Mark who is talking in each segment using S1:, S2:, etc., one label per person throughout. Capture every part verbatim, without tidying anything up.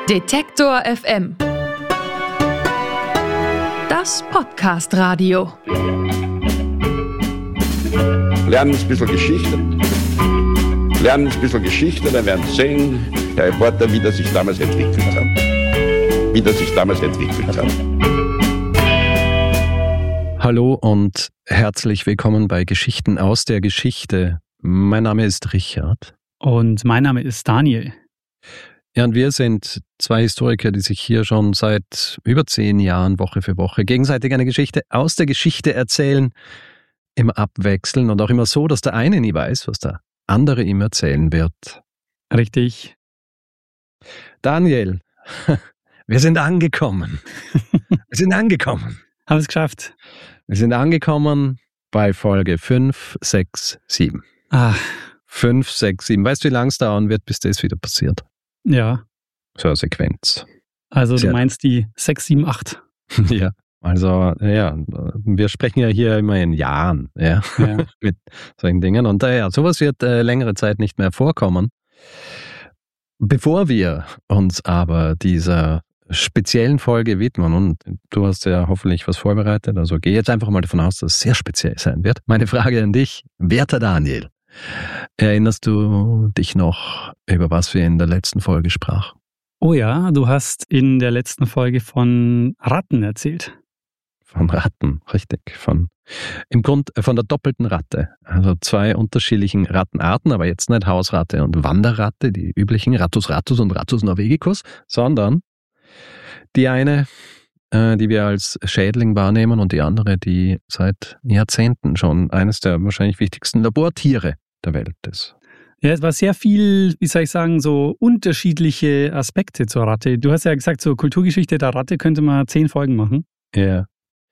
S1: Detektor F M. Das Podcast-Radio.
S2: Lernen ein bisschen Geschichte. Lernen ein bisschen Geschichte, dann werden Sie sehen, der Reporter, wie das sich damals entwickelt hat. Wie das sich damals entwickelt hat.
S3: Hallo und herzlich willkommen bei Geschichten aus der Geschichte. Mein Name ist Richard.
S4: Und mein Name ist Daniel.
S3: Ja, und wir sind zwei Historiker, die sich hier schon seit über zehn Jahren Woche für Woche gegenseitig eine Geschichte aus der Geschichte erzählen, immer abwechseln und auch immer so, dass der eine nie weiß, was der andere ihm erzählen wird.
S4: Richtig.
S3: Daniel, wir sind angekommen. Wir sind angekommen.
S4: Haben es geschafft.
S3: Wir sind angekommen bei Folge fünf, sechs, sieben.
S4: Ah.
S3: fünf, sechs, sieben. Weißt du, wie lange es dauern wird, bis das wieder passiert?
S4: Ja.
S3: So eine Sequenz.
S4: Also du
S3: Sehr.
S4: meinst die sechs, sieben, acht.
S3: Ja, also ja, wir sprechen ja hier immer in Jahren, ja,
S4: Ja.
S3: mit solchen Dingen. Und äh, ja, sowas wird äh, längere Zeit nicht mehr vorkommen. Bevor wir uns aber dieser speziellen Folge widmen, und du hast ja hoffentlich was vorbereitet, also geh jetzt einfach mal davon aus, dass es sehr speziell sein wird. Meine Frage an dich, werter Daniel, erinnerst du dich noch, über was wir in der letzten Folge sprachen?
S4: Oh ja, du hast in der letzten Folge von Ratten erzählt.
S3: Von Ratten, richtig. Von, im Grund von der doppelten Ratte. Also zwei unterschiedlichen Rattenarten, aber jetzt nicht Hausratte und Wanderratte, die üblichen Rattus ratus und Rattus norvegicus, sondern die eine, äh, die wir als Schädling wahrnehmen, und die andere, die seit Jahrzehnten schon eines der wahrscheinlich wichtigsten Labortiere der Welt ist.
S4: Ja, es war sehr viel, wie soll ich sagen, so unterschiedliche Aspekte zur Ratte. Du hast ja gesagt, zur Kulturgeschichte der Ratte könnte man zehn Folgen machen.
S3: Ja.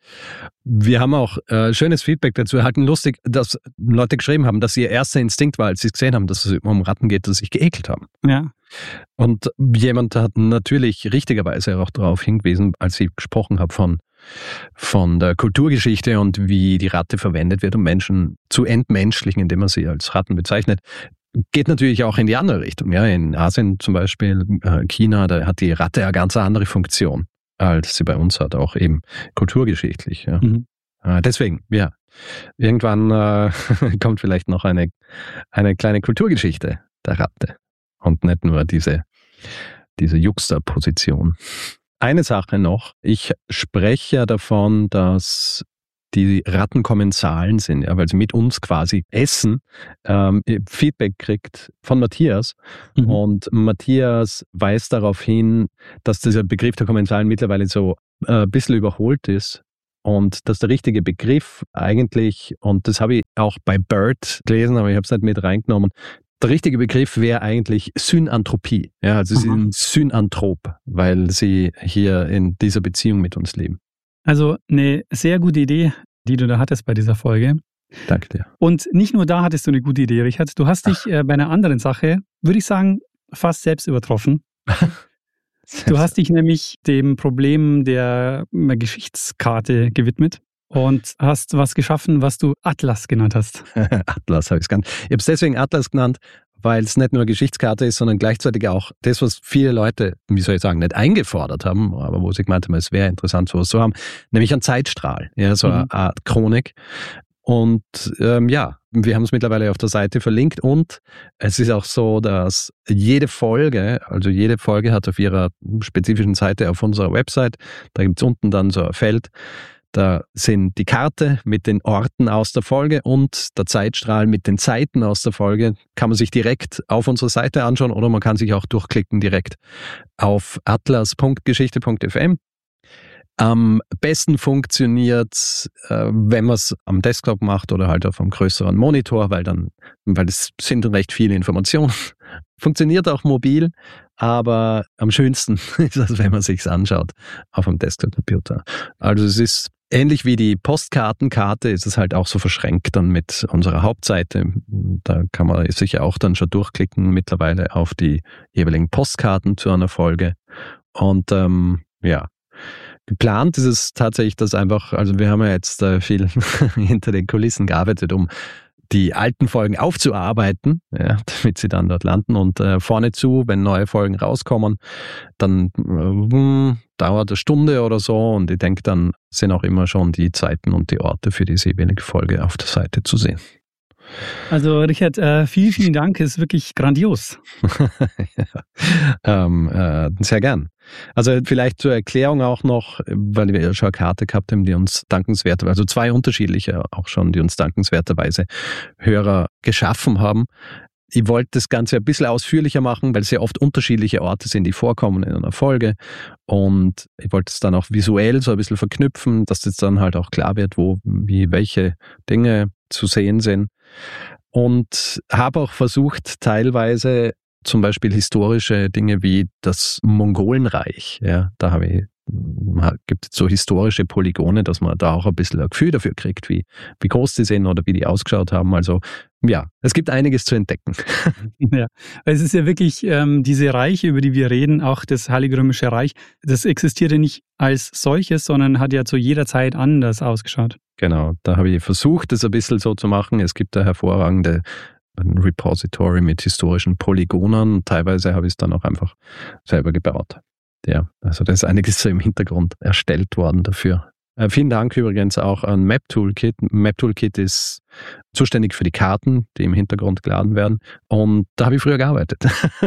S3: Wir haben auch äh, schönes Feedback dazu erhalten. Lustig, dass Leute geschrieben haben, dass ihr erster Instinkt war, als sie gesehen haben, dass es um Ratten geht, dass sie sich geekelt haben.
S4: Ja.
S3: Und jemand hat natürlich richtigerweise auch darauf hingewiesen, als ich gesprochen habe von, von der Kulturgeschichte und wie die Ratte verwendet wird, um Menschen zu entmenschlichen, indem man sie als Ratten bezeichnet. Geht natürlich auch in die andere Richtung. Ja, in Asien zum Beispiel, äh, China, da hat die Ratte eine ganz andere Funktion, als sie bei uns hat, auch eben kulturgeschichtlich. Ja.
S4: Mhm.
S3: Äh, deswegen, ja, irgendwann äh, kommt vielleicht noch eine, eine kleine Kulturgeschichte der Ratte und nicht nur diese, diese Juxtaposition. Eine Sache noch, ich spreche ja davon, dass die Ratten Kommensalen sind, ja, weil sie mit uns quasi essen, ähm, Feedback kriegt von Matthias. Mhm. Und Matthias weist darauf hin, dass dieser Begriff der Kommensalen mittlerweile so äh, ein bisschen überholt ist und dass der richtige Begriff eigentlich, und das habe ich auch bei Bird gelesen, aber ich habe es nicht mit reingenommen, der richtige Begriff wäre eigentlich Synanthropie. Ja, also sie sind Synanthrop, weil sie hier in dieser Beziehung mit uns leben.
S4: Also eine sehr gute Idee, die du da hattest bei dieser Folge.
S3: Danke dir.
S4: Und nicht nur da hattest du eine gute Idee, Richard. Du hast dich äh, bei einer anderen Sache, würde ich sagen, fast selbst übertroffen. Du hast dich nämlich dem Problem der äh, Geschichtskarte gewidmet und hast was geschaffen, was du Atlas genannt hast.
S3: Atlas habe ich es genannt. Ich habe es deswegen Atlas genannt, weil es nicht nur eine Geschichtskarte ist, sondern gleichzeitig auch das, was viele Leute, wie soll ich sagen, nicht eingefordert haben, aber wo sie gemeint haben, es wäre interessant, sowas zu haben, nämlich ein Zeitstrahl, ja, so mhm. eine Art Chronik. Und ähm, ja, wir haben es mittlerweile auf der Seite verlinkt, und es ist auch so, dass jede Folge, also jede Folge hat auf ihrer spezifischen Seite auf unserer Website, da gibt es unten dann so ein Feld, da sind die Karte mit den Orten aus der Folge und der Zeitstrahl mit den Zeiten aus der Folge. Kann man sich direkt auf unserer Seite anschauen, oder man kann sich auch durchklicken direkt auf atlas punkt geschichte punkt f m. Am besten funktioniert es, äh, wenn man es am Desktop macht oder halt auf einem größeren Monitor, weil dann, weil es sind recht viele Informationen. Funktioniert auch mobil, aber am schönsten ist es, wenn man sich's anschaut auf einem Desktop-Computer. Also es ist ähnlich wie die Postkartenkarte, ist es halt auch so verschränkt dann mit unserer Hauptseite. Da kann man sicher auch dann schon durchklicken mittlerweile auf die jeweiligen Postkarten zu einer Folge. Und ähm, ja, geplant ist es tatsächlich, dass einfach, also wir haben ja jetzt äh, viel hinter den Kulissen gearbeitet, um die alten Folgen aufzuarbeiten, ja, damit sie dann dort landen. Und äh, vorne zu, wenn neue Folgen rauskommen, dann äh, dauert eine Stunde oder so. Und ich denke, dann sind auch immer schon die Zeiten und die Orte für diese jeweilige Folge auf der Seite zu sehen.
S4: Also Richard, äh, vielen, vielen Dank, ist wirklich grandios.
S3: ja, ähm, äh, sehr gern. Also vielleicht zur Erklärung auch noch, weil wir ja schon eine Karte gehabt haben, die uns dankenswert, also zwei unterschiedliche auch schon, die uns dankenswerterweise Hörer geschaffen haben. Ich wollte das Ganze ein bisschen ausführlicher machen, weil es ja oft unterschiedliche Orte sind, die vorkommen in einer Folge. Und ich wollte es dann auch visuell so ein bisschen verknüpfen, dass das dann halt auch klar wird, wo, wie, welche Dinge zu sehen sind. Und habe auch versucht, teilweise zum Beispiel historische Dinge wie das Mongolenreich, ja, da habe ich, gibt es so historische Polygone, dass man da auch ein bisschen ein Gefühl dafür kriegt, wie, wie groß die sind oder wie die ausgeschaut haben. Also ja, es gibt einiges zu entdecken.
S4: Ja, es ist ja wirklich ähm, diese Reiche, über die wir reden, auch das Heilige Römische Reich, das existierte nicht als solches, sondern hat ja zu jeder Zeit anders ausgeschaut.
S3: Genau, da habe ich versucht, das ein bisschen so zu machen. Es gibt da hervorragende Repository mit historischen Polygonen. Teilweise habe ich es dann auch einfach selber gebaut. Ja, also da ist einiges so im Hintergrund erstellt worden dafür. Äh, vielen Dank übrigens auch an Map Toolkit. Map Toolkit ist zuständig für die Karten, die im Hintergrund geladen werden. Und da habe ich früher gearbeitet.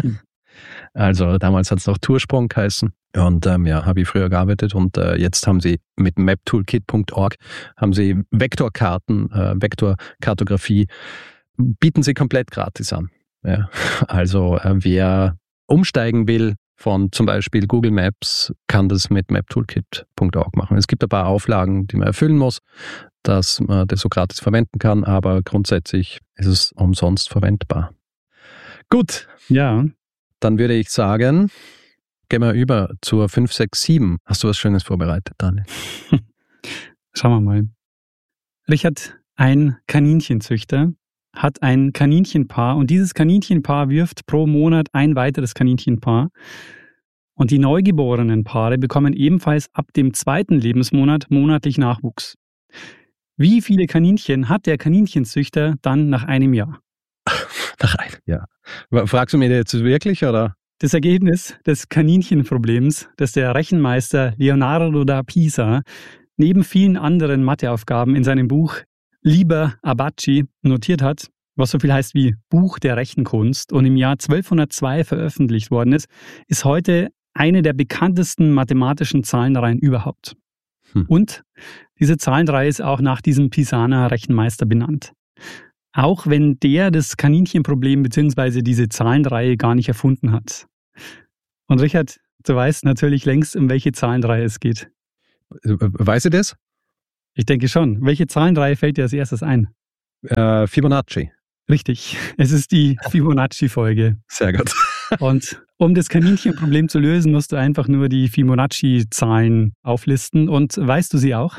S3: Also damals hat es noch Toursprung geheißen. Und ähm, ja, habe ich früher gearbeitet. Und äh, jetzt haben sie mit map toolkit punkt org haben sie Vektorkarten, äh, Vektorkartografie, bieten sie komplett gratis an. Ja, also äh, wer umsteigen will von zum Beispiel Google Maps, kann das mit map toolkit punkt org machen. Es gibt ein paar Auflagen, die man erfüllen muss, dass man das so gratis verwenden kann, aber grundsätzlich ist es umsonst verwendbar. Gut.
S4: Ja.
S3: Dann würde ich sagen, gehen wir über zur fünf sechs sieben. Hast du was Schönes vorbereitet, Daniel?
S4: Schauen wir mal. Richard, ein Kaninchenzüchter, hat ein Kaninchenpaar und dieses Kaninchenpaar wirft pro Monat ein weiteres Kaninchenpaar. Und die neugeborenen Paare bekommen ebenfalls ab dem zweiten Lebensmonat monatlich Nachwuchs. Wie viele Kaninchen hat der Kaninchenzüchter dann nach einem Jahr?
S3: Nach einem Jahr. Fragst du mich jetzt wirklich, oder?
S4: Das Ergebnis des Kaninchenproblems, das der Rechenmeister Leonardo da Pisa neben vielen anderen Matheaufgaben in seinem Buch Liber Abaci notiert hat, was so viel heißt wie Buch der Rechenkunst und im Jahr zwölfhundertzwei veröffentlicht worden ist, ist heute eine der bekanntesten mathematischen Zahlenreihen überhaupt. Hm. Und diese Zahlenreihe ist auch nach diesem Pisaner Rechenmeister benannt. Auch wenn der das Kaninchenproblem bzw. diese Zahlenreihe gar nicht erfunden hat. Und Richard, du weißt natürlich längst, um welche Zahlenreihe es geht.
S3: Weißt du das?
S4: Ich denke schon. Welche Zahlenreihe fällt dir als erstes ein?
S3: Äh, Fibonacci.
S4: Richtig. Es ist die Fibonacci-Folge.
S3: Sehr gut.
S4: Und um das Kaninchenproblem zu lösen, musst du einfach nur die Fibonacci-Zahlen auflisten. Und weißt du sie auch?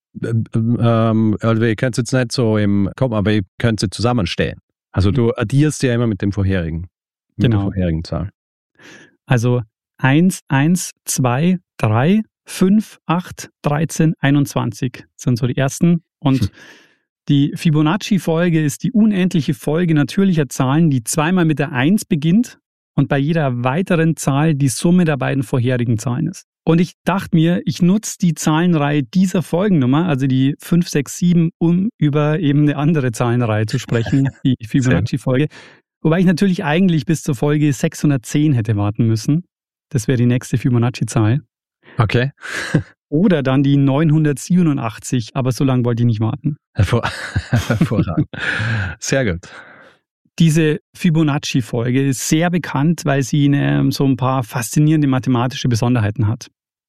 S3: Ähm, also ihr könnt es jetzt nicht so im Kopf, aber ihr könnt sie zusammenstellen. Also du addierst ja immer mit dem vorherigen, mit
S4: genau.
S3: der vorherigen Zahl.
S4: Also eins, eins, zwei, drei, fünf, acht, dreizehn, einundzwanzig sind so die ersten. Und hm. die Fibonacci-Folge ist die unendliche Folge natürlicher Zahlen, die zweimal mit der eins beginnt und bei jeder weiteren Zahl die Summe der beiden vorherigen Zahlen ist. Und ich dachte mir, ich nutze die Zahlenreihe dieser Folgennummer, also die fünf sechs sieben, um über eben eine andere Zahlenreihe zu sprechen, die Fibonacci-Folge. Wobei ich natürlich eigentlich bis zur Folge sechshundertzehn hätte warten müssen. Das wäre die nächste Fibonacci-Zahl.
S3: Okay.
S4: Oder dann die neunhundertsiebenundachtzig, aber so lange wollte ich nicht warten.
S3: Hervor- Hervorragend. Sehr gut.
S4: Diese Fibonacci-Folge ist sehr bekannt, weil sie eine, so ein paar faszinierende mathematische Besonderheiten hat.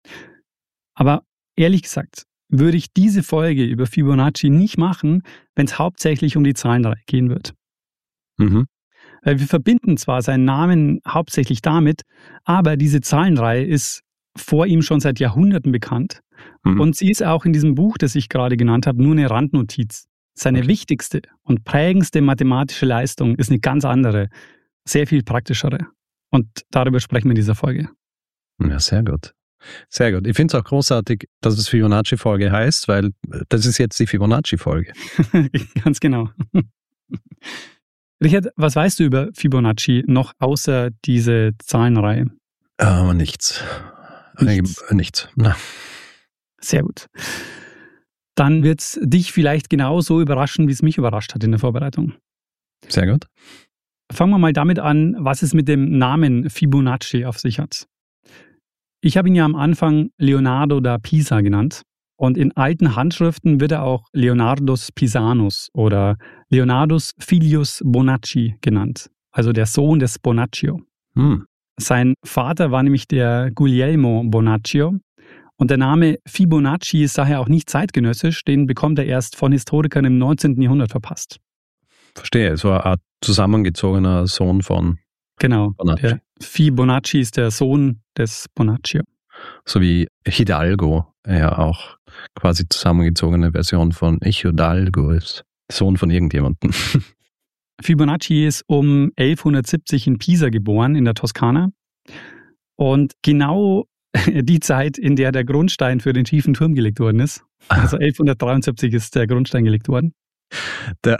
S4: Aber ehrlich gesagt, würde ich diese Folge über Fibonacci nicht machen, wenn es hauptsächlich um die Zahlenreihe gehen wird.
S3: Mhm.
S4: Weil wir verbinden zwar seinen Namen hauptsächlich damit, aber diese Zahlenreihe ist vor ihm schon seit Jahrhunderten bekannt. Mhm. Und sie ist auch in diesem Buch, das ich gerade genannt habe, nur eine Randnotiz. Seine okay. wichtigste und prägendste mathematische Leistung ist eine ganz andere, sehr viel praktischere. Und darüber sprechen wir in dieser Folge.
S3: Ja, sehr gut. Sehr gut. Ich finde es auch großartig, dass es Fibonacci-Folge heißt, weil das ist jetzt die Fibonacci-Folge.
S4: Ganz genau. Richard, was weißt du über Fibonacci noch außer diese Zahlenreihe?
S3: Aber nichts. Nichts. nichts. Na.
S4: Sehr gut. Dann wird es dich vielleicht genauso überraschen, wie es mich überrascht hat in der Vorbereitung.
S3: Sehr gut.
S4: Fangen wir mal damit an, was es mit dem Namen Fibonacci auf sich hat. Ich habe ihn ja am Anfang Leonardo da Pisa genannt. Und in alten Handschriften wird er auch Leonardus Pisanus oder Leonardus Filius Bonacci genannt, also der Sohn des Bonaccio.
S3: Hm.
S4: Sein Vater war nämlich der Guglielmo Bonaccio und der Name Fibonacci ist daher auch nicht zeitgenössisch, den bekommt er erst von Historikern im neunzehnten Jahrhundert verpasst.
S3: Verstehe, so eine Art zusammengezogener Sohn von
S4: genau,
S3: Bonacci.
S4: Der Fibonacci ist der Sohn des Bonaccio.
S3: So wie Hidalgo, ja auch quasi zusammengezogene Version von Hidalgo ist. Sohn von irgendjemandem.
S4: Fibonacci ist um elfhundertsiebzig in Pisa geboren, in der Toskana. Und genau die Zeit, in der der Grundstein für den schiefen Turm gelegt worden ist. Also elfhundertdreiundsiebzig ist der Grundstein gelegt worden.
S3: Der,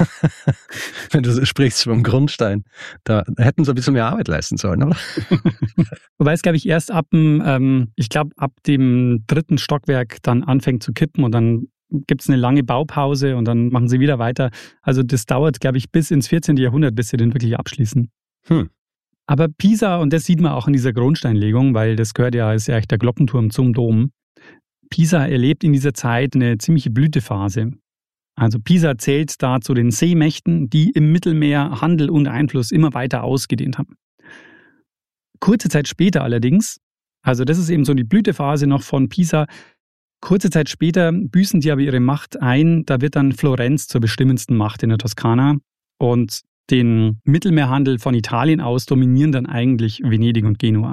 S3: wenn du sprichst vom Grundstein, da hätten sie ein bisschen mehr Arbeit leisten sollen, oder?
S4: Wobei es, glaube ich, erst ab dem, ähm, ich glaube, ab dem dritten Stockwerk dann anfängt zu kippen und dann gibt es eine lange Baupause und dann machen sie wieder weiter. Also das dauert, glaube ich, bis ins vierzehnten Jahrhundert, bis sie den wirklich abschließen.
S3: Hm.
S4: Aber Pisa, und das sieht man auch in dieser Grundsteinlegung, weil das gehört ja, ist ja eigentlich der Glockenturm zum Dom. Pisa erlebt in dieser Zeit eine ziemliche Blütephase. Also Pisa zählt da zu den Seemächten, die im Mittelmeer Handel und Einfluss immer weiter ausgedehnt haben. Kurze Zeit später allerdings, also das ist eben so die Blütephase noch von Pisa, kurze Zeit später büßen die aber ihre Macht ein, da wird dann Florenz zur bestimmendsten Macht in der Toskana und den Mittelmeerhandel von Italien aus dominieren dann eigentlich Venedig und Genua.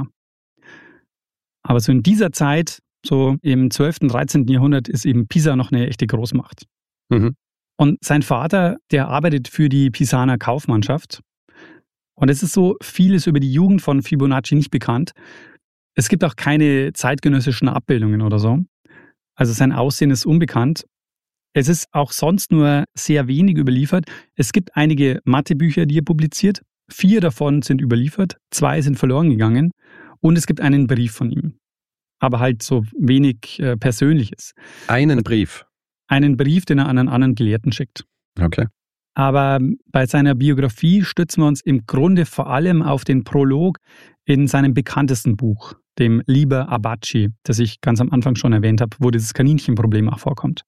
S4: Aber so in dieser Zeit, so im zwölften, dreizehnten Jahrhundert, ist eben Pisa noch eine echte Großmacht.
S3: Mhm.
S4: Und sein Vater, der arbeitet für die Pisaner Kaufmannschaft. Und es ist so vieles über die Jugend von Fibonacci nicht bekannt. Es gibt auch keine zeitgenössischen Abbildungen oder so. Also sein Aussehen ist unbekannt. Es ist auch sonst nur sehr wenig überliefert. Es gibt einige Mathebücher, die er publiziert. Vier davon sind überliefert, zwei sind verloren gegangen. Und es gibt einen Brief von ihm. Aber halt so wenig äh, Persönliches.
S3: Einen Brief?
S4: Einen Brief, den er an einen anderen Gelehrten schickt.
S3: Okay.
S4: Aber bei seiner Biografie stützen wir uns im Grunde vor allem auf den Prolog in seinem bekanntesten Buch, dem Liber Abaci, das ich ganz am Anfang schon erwähnt habe, wo dieses Kaninchenproblem auch vorkommt.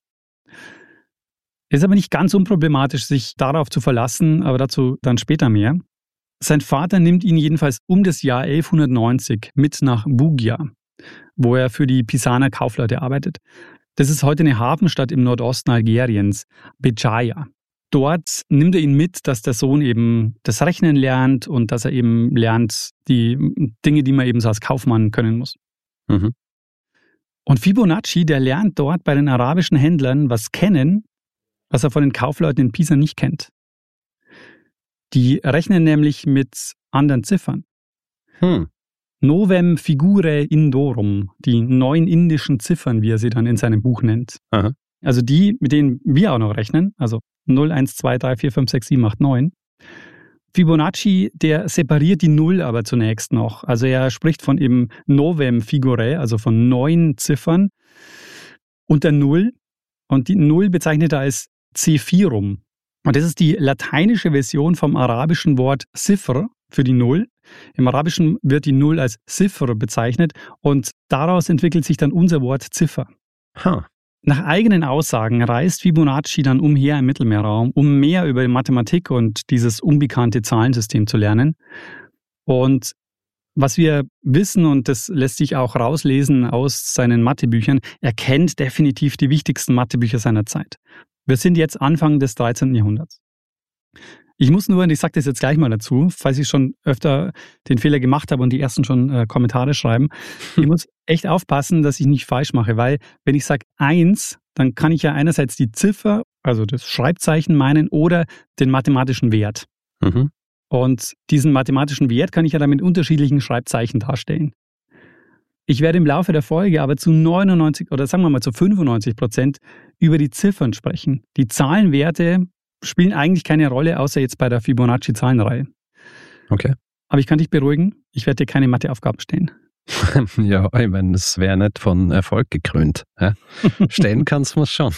S4: Es ist aber nicht ganz unproblematisch, sich darauf zu verlassen, aber dazu dann später mehr. Sein Vater nimmt ihn jedenfalls um das Jahr elfhundertneunzig mit nach Bugia, wo er für die Pisaner Kaufleute arbeitet. Das ist heute eine Hafenstadt im Nordosten Algeriens, Béjaïa. Dort nimmt er ihn mit, dass der Sohn eben das Rechnen lernt und dass er eben lernt, die Dinge, die man eben so als Kaufmann können muss.
S3: Mhm.
S4: Und Fibonacci, der lernt dort bei den arabischen Händlern was kennen, was er von den Kaufleuten in Pisa nicht kennt. Die rechnen nämlich mit anderen Ziffern.
S3: Hm.
S4: Novem figurae indorum, die neun indischen Ziffern, wie er sie dann in seinem Buch nennt.
S3: Aha.
S4: Also die, mit denen wir auch noch rechnen, also null, eins, zwei, drei, vier, fünf, sechs, sieben, acht, neun. Fibonacci, der separiert die Null aber zunächst noch. Also er spricht von eben Novem figurae, also von neun Ziffern und der Null. Und die Null bezeichnet er als Zephirum. Und das ist die lateinische Version vom arabischen Wort Zifr für die Null. Im Arabischen wird die Null als Zifr bezeichnet und daraus entwickelt sich dann unser Wort Ziffer.
S3: Huh.
S4: Nach eigenen Aussagen reist Fibonacci dann umher im Mittelmeerraum, um mehr über Mathematik und dieses unbekannte Zahlensystem zu lernen. Und was wir wissen, und das lässt sich auch rauslesen aus seinen Mathebüchern, er kennt definitiv die wichtigsten Mathebücher seiner Zeit. Wir sind jetzt Anfang des dreizehnten Jahrhunderts. Ich muss nur, und ich sage das jetzt gleich mal dazu, falls ich schon öfter den Fehler gemacht habe und die ersten schon äh, Kommentare schreiben, ich muss echt aufpassen, dass ich nicht falsch mache, weil wenn ich sage eins, dann kann ich ja einerseits die Ziffer, also das Schreibzeichen meinen, oder den mathematischen Wert.
S3: Mhm.
S4: Und diesen mathematischen Wert kann ich ja dann mit unterschiedlichen Schreibzeichen darstellen. Ich werde im Laufe der Folge aber zu neunundneunzig oder sagen wir mal zu fünfundneunzig Prozent über die Ziffern sprechen. Die Zahlenwerte, spielen eigentlich keine Rolle, außer jetzt bei der Fibonacci-Zahlenreihe.
S3: Okay.
S4: Aber ich kann dich beruhigen, ich werde dir keine Matheaufgaben stellen.
S3: Ja, ich meine, das wäre nicht von Erfolg gekrönt. Ja? Stellen kannst du es schon.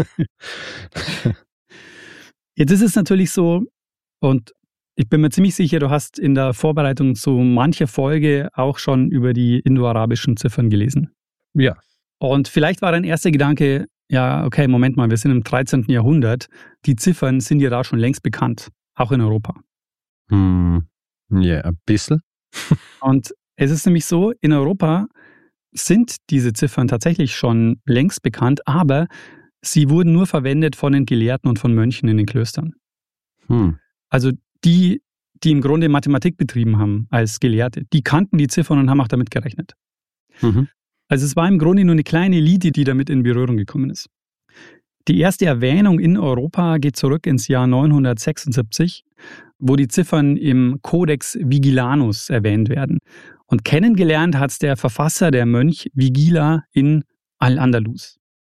S4: Jetzt ist es natürlich so, und ich bin mir ziemlich sicher, du hast in der Vorbereitung zu mancher Folge auch schon über die indoarabischen Ziffern gelesen.
S3: Ja.
S4: Und vielleicht war dein erster Gedanke, ja, okay, Moment mal, wir sind im dreizehnten Jahrhundert. Die Ziffern sind ja da schon längst bekannt, auch in Europa.
S3: Hm, ja, ein bisschen.
S4: Und es ist nämlich so, in Europa sind diese Ziffern tatsächlich schon längst bekannt, aber sie wurden nur verwendet von den Gelehrten und von Mönchen in den Klöstern.
S3: Hm.
S4: Also die, die im Grunde Mathematik betrieben haben als Gelehrte, die kannten die Ziffern und haben auch damit gerechnet.
S3: Mhm.
S4: Also es war im Grunde nur eine kleine Elite, die damit in Berührung gekommen ist. Die erste Erwähnung in Europa geht zurück ins Jahr neunhundertsechsundsiebzig, wo die Ziffern im Codex Vigilanus erwähnt werden. Und kennengelernt hat es der Verfasser, der Mönch Vigila in Al-Andalus.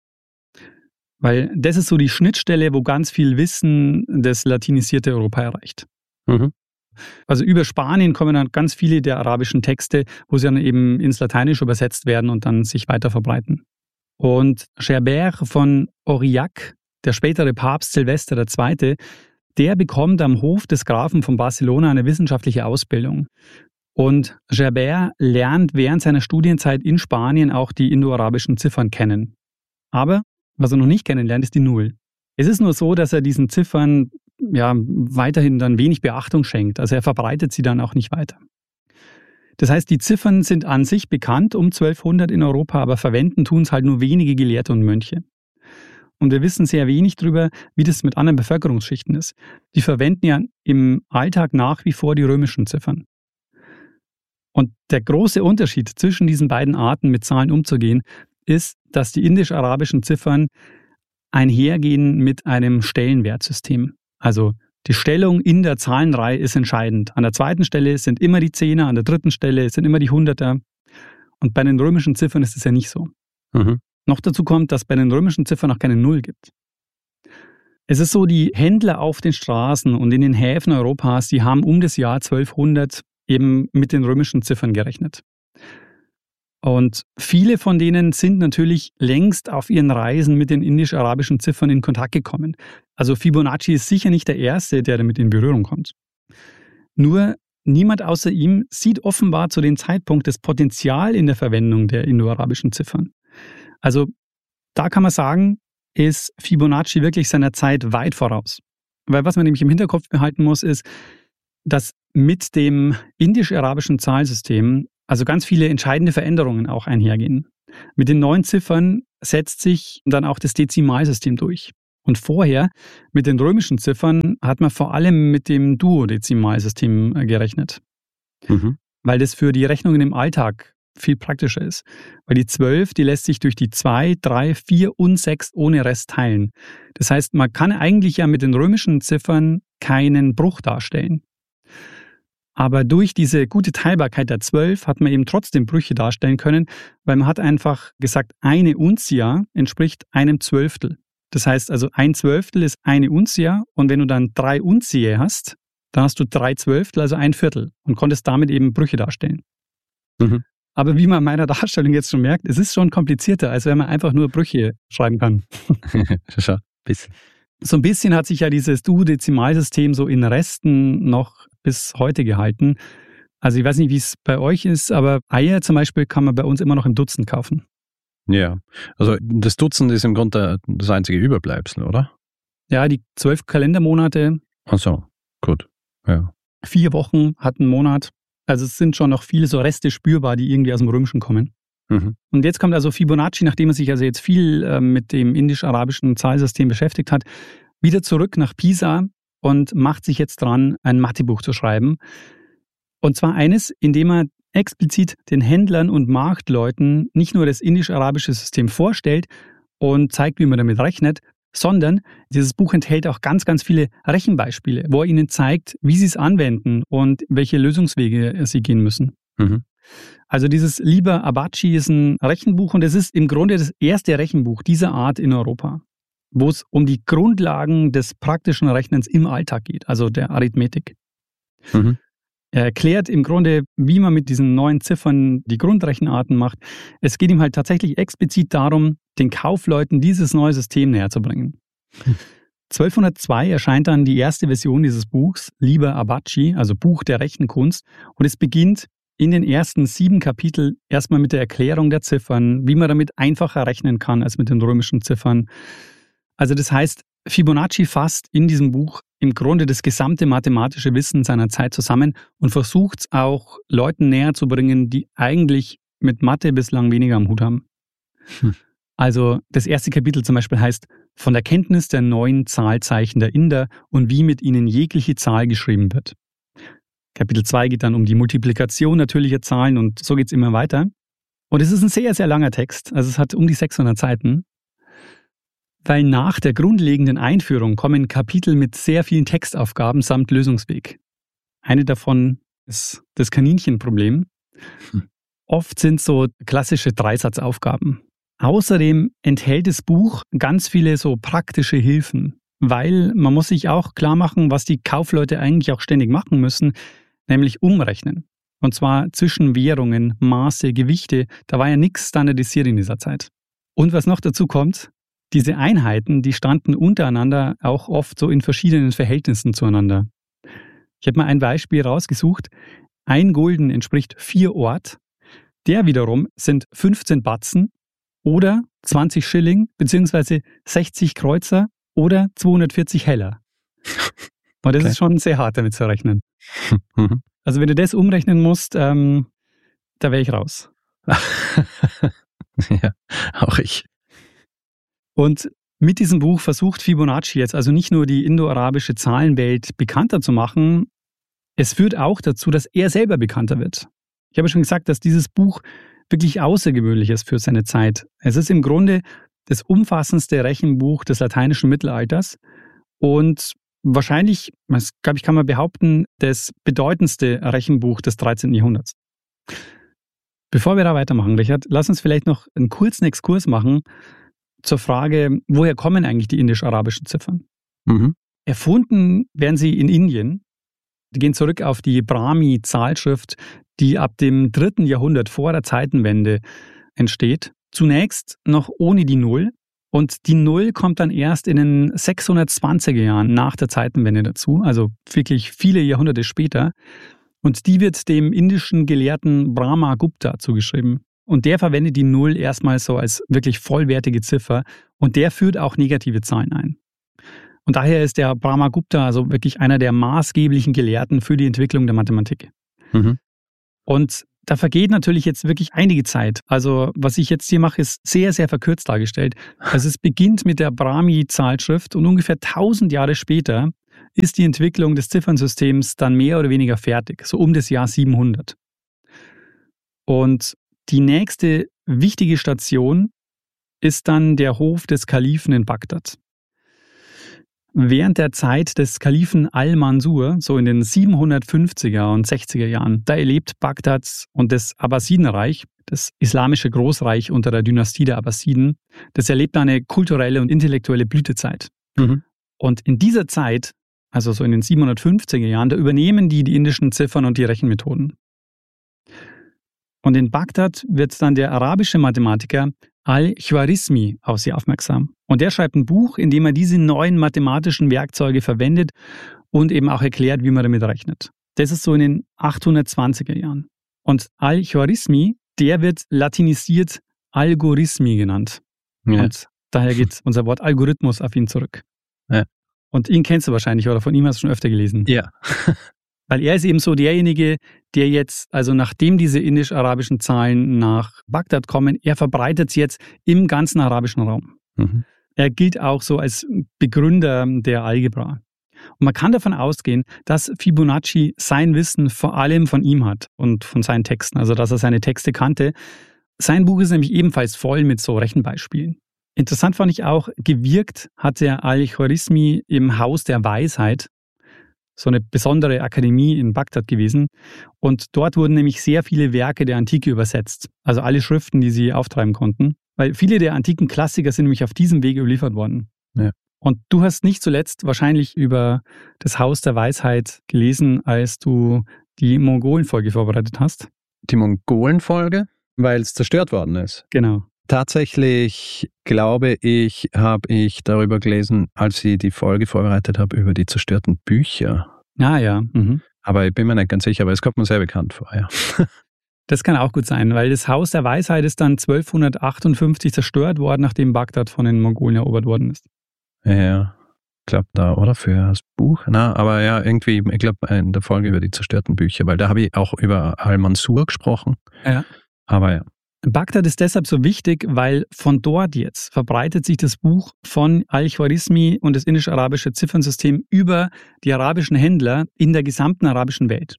S4: Weil das ist so die Schnittstelle, wo ganz viel Wissen das latinisierte Europa erreicht.
S3: Mhm.
S4: Also über Spanien kommen dann ganz viele der arabischen Texte, wo sie dann eben ins Lateinische übersetzt werden und dann sich weiter verbreiten. Und Gerbert von Aurillac, der spätere Papst Silvester der Zweite., der bekommt am Hof des Grafen von Barcelona eine wissenschaftliche Ausbildung. Und Gerbert lernt während seiner Studienzeit in Spanien auch die indoarabischen Ziffern kennen. Aber was er noch nicht kennenlernt, ist die Null. Es ist nur so, dass er diesen Ziffern ja weiterhin dann wenig Beachtung schenkt. Also er verbreitet sie dann auch nicht weiter. Das heißt, die Ziffern sind an sich bekannt um zwölfhundert in Europa, aber verwenden tun es halt nur wenige Gelehrte und Mönche. Und wir wissen sehr wenig darüber, wie das mit anderen Bevölkerungsschichten ist. Die verwenden ja im Alltag nach wie vor die römischen Ziffern. Und der große Unterschied zwischen diesen beiden Arten, mit Zahlen umzugehen, ist, dass die indisch-arabischen Ziffern einhergehen mit einem Stellenwertsystem. Also die Stellung in der Zahlenreihe ist entscheidend. An der zweiten Stelle sind immer die Zehner, an der dritten Stelle sind immer die Hunderter. Und bei den römischen Ziffern ist es ja nicht so.
S3: Mhm.
S4: Noch dazu kommt, dass bei den römischen Ziffern auch keine Null gibt. Es ist so, die Händler auf den Straßen und in den Häfen Europas, die haben um das Jahr zwölfhundert eben mit den römischen Ziffern gerechnet. Und viele von denen sind natürlich längst auf ihren Reisen mit den indisch-arabischen Ziffern in Kontakt gekommen. Also Fibonacci ist sicher nicht der Erste, der damit in Berührung kommt. Nur niemand außer ihm sieht offenbar zu dem Zeitpunkt das Potenzial in der Verwendung der indoarabischen Ziffern. Also da kann man sagen, ist Fibonacci wirklich seiner Zeit weit voraus. Weil was man nämlich im Hinterkopf behalten muss, ist, dass mit dem indisch-arabischen Zahlsystem also ganz viele entscheidende Veränderungen auch einhergehen. Mit den neuen Ziffern setzt sich dann auch das Dezimalsystem durch. Und vorher, mit den römischen Ziffern, hat man vor allem mit dem Duodezimalsystem gerechnet.
S3: Mhm.
S4: Weil das für die Rechnungen im Alltag viel praktischer ist. Weil die zwölf, die lässt sich durch die zwei, drei, vier und sechs ohne Rest teilen. Das heißt, man kann eigentlich ja mit den römischen Ziffern keinen Bruch darstellen. Aber durch diese gute Teilbarkeit der zwölf hat man eben trotzdem Brüche darstellen können, weil man hat einfach gesagt, eine Untia entspricht einem Zwölftel. Das heißt also, ein Zwölftel ist eine Untia und wenn du dann drei Untiae hast, dann hast du drei Zwölftel, also ein Viertel und konntest damit eben Brüche darstellen.
S3: Mhm.
S4: Aber wie man an meiner Darstellung jetzt schon merkt, es ist schon komplizierter, als wenn man einfach nur Brüche schreiben kann.
S3: Schon ein bisschen.
S4: So ein bisschen hat sich ja dieses Duodezimalsystem so in Resten noch bis heute gehalten. Also ich weiß nicht, wie es bei euch ist, aber Eier zum Beispiel kann man bei uns immer noch im Dutzend kaufen.
S3: Ja, also das Dutzend ist im Grunde das einzige Überbleibsel, oder?
S4: Ja, die zwölf Kalendermonate.
S3: Ach so, gut. Ja.
S4: Vier Wochen hat ein Monat. Also es sind schon noch viele so Reste spürbar, die irgendwie aus dem Römischen kommen.
S3: Mhm.
S4: Und jetzt kommt also Fibonacci, nachdem er sich also jetzt viel äh, mit dem indisch-arabischen Zahlsystem beschäftigt hat, wieder zurück nach Pisa und macht sich jetzt dran, ein Mathebuch zu schreiben. Und zwar eines, in dem er explizit den Händlern und Marktleuten nicht nur das indisch-arabische System vorstellt und zeigt, wie man damit rechnet, sondern dieses Buch enthält auch ganz, ganz viele Rechenbeispiele, wo er ihnen zeigt, wie sie es anwenden und welche Lösungswege sie gehen müssen.
S3: Mhm.
S4: Also dieses Liber Abaci ist ein Rechenbuch und es ist im Grunde das erste Rechenbuch dieser Art in Europa. wo es um die Grundlagen des praktischen Rechnens im Alltag geht, also der Arithmetik.
S3: Mhm.
S4: Er erklärt im Grunde, wie man mit diesen neuen Ziffern die Grundrechenarten macht. Es geht ihm halt tatsächlich explizit darum, den Kaufleuten dieses neue System näher zu bringen. Hm. zwölfhundertzwei erscheint dann die erste Version dieses Buchs, Liber Abaci, also Buch der Rechenkunst. Und es beginnt in den ersten sieben Kapiteln erstmal mit der Erklärung der Ziffern, wie man damit einfacher rechnen kann als mit den römischen Ziffern. Also das heißt, Fibonacci fasst in diesem Buch im Grunde das gesamte mathematische Wissen seiner Zeit zusammen und versucht es auch Leuten näher zu bringen, die eigentlich mit Mathe bislang weniger am Hut haben. Hm. Also das erste Kapitel zum Beispiel heißt von der Kenntnis der neuen Zahlzeichen der Inder und wie mit ihnen jegliche Zahl geschrieben wird. Kapitel zwei geht dann um die Multiplikation natürlicher Zahlen und so geht es immer weiter. Und es ist ein sehr, sehr langer Text, also es hat um die sechshundert Seiten, weil nach der grundlegenden Einführung kommen Kapitel mit sehr vielen Textaufgaben samt Lösungsweg. Eine davon ist das Kaninchenproblem. Hm. Oft sind so klassische Dreisatzaufgaben. Außerdem enthält das Buch ganz viele so praktische Hilfen, weil man muss sich auch klar machen, was die Kaufleute eigentlich auch ständig machen müssen, nämlich umrechnen. Und zwar zwischen Währungen, Maße, Gewichte. Da war ja nichts standardisiert in dieser Zeit. Und was noch dazu kommt, diese Einheiten, die standen untereinander auch oft so in verschiedenen Verhältnissen zueinander. Ich habe mal ein Beispiel rausgesucht. Ein Gulden entspricht vier Ort. Der wiederum sind fünfzehn Batzen oder zwanzig Schilling bzw. sechzig Kreuzer oder zweihundertvierzig Heller. Und das okay. ist schon sehr hart, damit zu rechnen. Mhm. Also wenn du das umrechnen musst, ähm, da wäre ich raus.
S3: Ja, auch ich.
S4: Und mit diesem Buch versucht Fibonacci jetzt also nicht nur die indoarabische Zahlenwelt bekannter zu machen, es führt auch dazu, dass er selber bekannter wird. Ich habe schon gesagt, dass dieses Buch wirklich außergewöhnlich ist für seine Zeit. Es ist im Grunde das umfassendste Rechenbuch des lateinischen Mittelalters und wahrscheinlich, das glaube ich, kann man behaupten, das bedeutendste Rechenbuch des dreizehnten Jahrhunderts. Bevor wir da weitermachen, Richard, lass uns vielleicht noch einen kurzen Exkurs machen zur Frage, woher kommen eigentlich die indisch-arabischen Ziffern? Mhm. Erfunden werden sie in Indien. Die gehen zurück auf die Brahmi-Zahlschrift, die ab dem dritten Jahrhundert vor der Zeitenwende entsteht. Zunächst noch ohne die Null. Und die Null kommt dann erst in den sechshundertzwanziger Jahren nach der Zeitenwende dazu, also wirklich viele Jahrhunderte später. Und die wird dem indischen Gelehrten Brahma Gupta zugeschrieben. Und der verwendet die Null erstmal so als wirklich vollwertige Ziffer und der führt auch negative Zahlen ein. Und daher ist der Brahma Gupta also wirklich einer der maßgeblichen Gelehrten für die Entwicklung der Mathematik. Mhm. Und da vergeht natürlich jetzt wirklich einige Zeit. Also was ich jetzt hier mache, ist sehr, sehr verkürzt dargestellt. Also es beginnt mit der Brahmi-Zahlschrift und ungefähr tausend Jahre später ist die Entwicklung des Ziffernsystems dann mehr oder weniger fertig, so um das Jahr siebenhundert. Und die nächste wichtige Station ist dann der Hof des Kalifen in Bagdad. Während der Zeit des Kalifen Al-Mansur, so in den siebenhundertfünfziger und sechziger Jahren, da erlebt Bagdad und das Abbasidenreich, das islamische Großreich unter der Dynastie der Abbasiden, das erlebt eine kulturelle und intellektuelle Blütezeit. Mhm. Und in dieser Zeit, also so in den siebenhundertfünfziger Jahren, da übernehmen die die indischen Ziffern und die Rechenmethoden. Und in Bagdad wird dann der arabische Mathematiker Al-Khwarizmi auf sie aufmerksam. Und der schreibt ein Buch, in dem er diese neuen mathematischen Werkzeuge verwendet und eben auch erklärt, wie man damit rechnet. Das ist so in den achthundertzwanziger Jahren. Und Al-Khwarizmi, der wird latinisiert Algorithmi genannt. Ja. Und daher geht unser Wort Algorithmus auf ihn zurück. Ja. Und ihn kennst du wahrscheinlich, oder von ihm hast du schon öfter gelesen.
S3: Ja.
S4: Weil er ist eben so derjenige, der jetzt, also nachdem diese indisch-arabischen Zahlen nach Bagdad kommen, er verbreitet sie jetzt im ganzen arabischen Raum. Mhm. Er gilt auch so als Begründer der Algebra. Und man kann davon ausgehen, dass Fibonacci sein Wissen vor allem von ihm hat und von seinen Texten, also dass er seine Texte kannte. Sein Buch ist nämlich ebenfalls voll mit so Rechenbeispielen. Interessant fand ich auch, gewirkt hat der Al-Khwarizmi im Haus der Weisheit, so eine besondere Akademie in Bagdad gewesen. Und dort wurden nämlich sehr viele Werke der Antike übersetzt. Also alle Schriften, die sie auftreiben konnten. Weil viele der antiken Klassiker sind nämlich auf diesem Wege überliefert worden.
S3: Ja.
S4: Und du hast nicht zuletzt wahrscheinlich über das Haus der Weisheit gelesen, als du die Mongolen-Folge vorbereitet hast.
S3: Die Mongolen-Folge, weil es zerstört worden ist.
S4: Genau.
S3: Tatsächlich, glaube ich, habe ich darüber gelesen, als ich die Folge vorbereitet habe, über die zerstörten Bücher.
S4: Ah ja. Mhm.
S3: Aber ich bin mir nicht ganz sicher, aber es kommt mir sehr bekannt vor, ja.
S4: Das kann auch gut sein, weil das Haus der Weisheit ist dann zwölfhundertachtundfünfzig zerstört worden, nachdem Bagdad von den Mongolen erobert worden ist.
S3: Ja, ich glaube da, oder? Für das Buch? Na, aber ja, irgendwie, ich glaube in der Folge über die zerstörten Bücher, weil da habe ich auch über Al-Mansur gesprochen.
S4: Ja.
S3: Aber ja.
S4: Bagdad ist deshalb so wichtig, weil von dort jetzt verbreitet sich das Buch von Al-Khwarizmi und das indisch-arabische Ziffernsystem über die arabischen Händler in der gesamten arabischen Welt.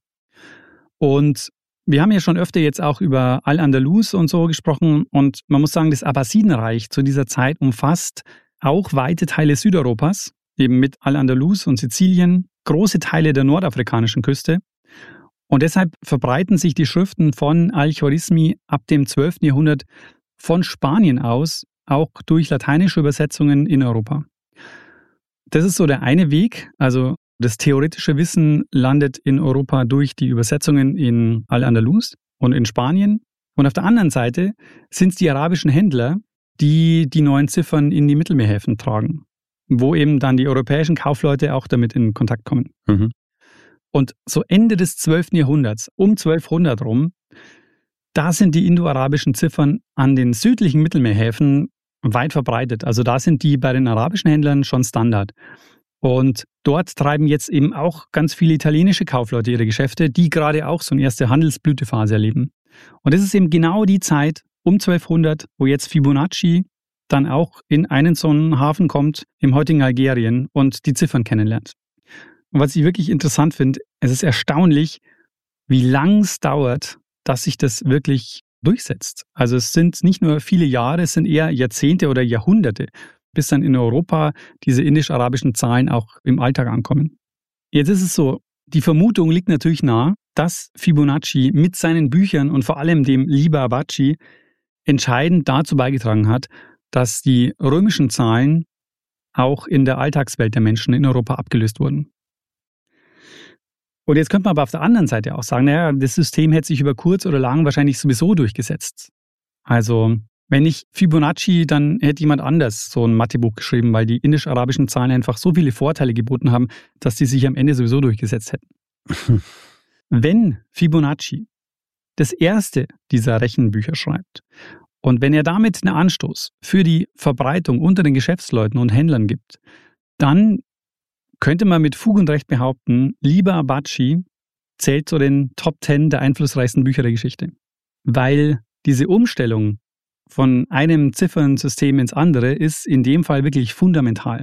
S4: Und wir haben ja schon öfter jetzt auch über Al-Andalus und so gesprochen und man muss sagen, das Abbasidenreich zu dieser Zeit umfasst auch weite Teile Südeuropas, eben mit Al-Andalus und Sizilien, große Teile der nordafrikanischen Küste. Und deshalb verbreiten sich die Schriften von Al-Khwarizmi ab dem zwölften Jahrhundert von Spanien aus, auch durch lateinische Übersetzungen in Europa. Das ist so der eine Weg, also das theoretische Wissen landet in Europa durch die Übersetzungen in Al-Andalus und in Spanien. Und auf der anderen Seite sind es die arabischen Händler, die die neuen Ziffern in die Mittelmeerhäfen tragen, wo eben dann die europäischen Kaufleute auch damit in Kontakt kommen.
S3: Mhm.
S4: Und so Ende des zwölften Jahrhunderts, um zwölfhundert rum, da sind die indoarabischen Ziffern an den südlichen Mittelmeerhäfen weit verbreitet. Also da sind die bei den arabischen Händlern schon Standard. Und dort treiben jetzt eben auch ganz viele italienische Kaufleute ihre Geschäfte, die gerade auch so eine erste Handelsblütephase erleben. Und das ist eben genau die Zeit um zwölfhundert, wo jetzt Fibonacci dann auch in einen so einen Hafen kommt, im heutigen Algerien, und die Ziffern kennenlernt. Und was ich wirklich interessant finde, es ist erstaunlich, wie lang es dauert, dass sich das wirklich durchsetzt. Also es sind nicht nur viele Jahre, es sind eher Jahrzehnte oder Jahrhunderte, bis dann in Europa diese indisch-arabischen Zahlen auch im Alltag ankommen. Jetzt ist es so, die Vermutung liegt natürlich nahe, dass Fibonacci mit seinen Büchern und vor allem dem Liber Abaci entscheidend dazu beigetragen hat, dass die römischen Zahlen auch in der Alltagswelt der Menschen in Europa abgelöst wurden. Und jetzt könnte man aber auf der anderen Seite auch sagen, naja, das System hätte sich über kurz oder lang wahrscheinlich sowieso durchgesetzt. Also wenn nicht Fibonacci, dann hätte jemand anders so ein Mathebuch geschrieben, weil die indisch-arabischen Zahlen einfach so viele Vorteile geboten haben, dass die sich am Ende sowieso durchgesetzt hätten. Wenn Fibonacci das erste dieser Rechenbücher schreibt und wenn er damit einen Anstoß für die Verbreitung unter den Geschäftsleuten und Händlern gibt, dann könnte man mit Fug und Recht behaupten, Liber Abaci zählt zu den Top Ten der einflussreichsten Bücher der Geschichte. Weil diese Umstellung von einem Ziffernsystem ins andere ist in dem Fall wirklich fundamental.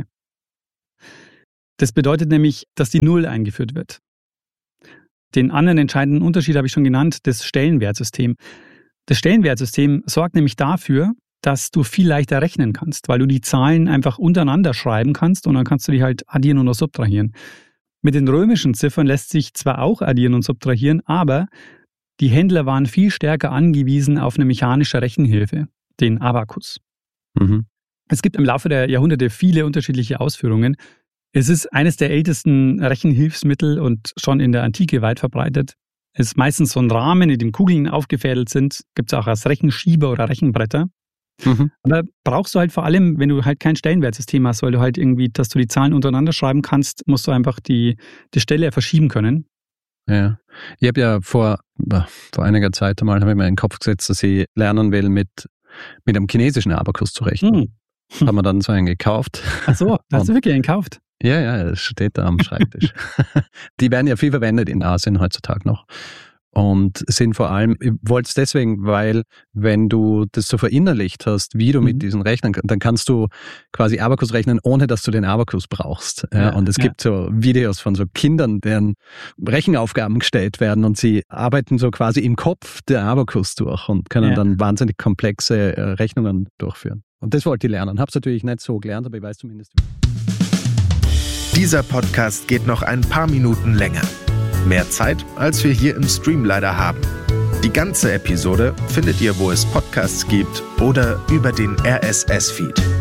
S4: Das bedeutet nämlich, dass die Null eingeführt wird. Den anderen entscheidenden Unterschied habe ich schon genannt, das Stellenwertsystem. Das Stellenwertsystem sorgt nämlich dafür, dass du viel leichter rechnen kannst, weil du die Zahlen einfach untereinander schreiben kannst und dann kannst du die halt addieren oder subtrahieren. Mit den römischen Ziffern lässt sich zwar auch addieren und subtrahieren, aber die Händler waren viel stärker angewiesen auf eine mechanische Rechenhilfe, den Abakus.
S3: Mhm.
S4: Es gibt im Laufe der Jahrhunderte viele unterschiedliche Ausführungen. Es ist eines der ältesten Rechenhilfsmittel und schon in der Antike weit verbreitet. Es ist meistens so ein Rahmen, in dem Kugeln aufgefädelt sind. Gibt es auch als Rechenschieber oder Rechenbretter. Mhm. Aber brauchst du halt vor allem, wenn du halt kein Stellenwertsystem hast, weil du halt irgendwie, dass du die Zahlen untereinander schreiben kannst, musst du einfach die, die Stelle verschieben können.
S3: Ja, ich habe ja vor, vor einiger Zeit einmal habe ich mir in den Kopf gesetzt, dass ich lernen will, mit, mit einem chinesischen Abakus zu rechnen. Hm. Haben wir dann so einen gekauft.
S4: Ach so, da hast du wirklich einen gekauft?
S3: Ja, ja, das steht da am Schreibtisch. Die werden ja viel verwendet in Asien heutzutage noch. Und sind vor allem, ich wollte es deswegen, weil wenn du das so verinnerlicht hast, wie du mhm. mit diesen Rechnern, dann kannst du quasi Abakus rechnen, ohne dass du den Abakus brauchst. Ja, ja, und es ja. gibt so Videos von so Kindern, deren Rechenaufgaben gestellt werden und sie arbeiten so quasi im Kopf der Abakus durch und können ja. dann wahnsinnig komplexe Rechnungen durchführen. Und das wollte ich lernen. Habe es natürlich nicht so gelernt, aber ich weiß zumindest wie.
S5: Dieser Podcast geht noch ein paar Minuten länger. Mehr Zeit, als wir hier im Stream leider haben. Die ganze Episode findet ihr, wo es Podcasts gibt oder über den R S S-Feed.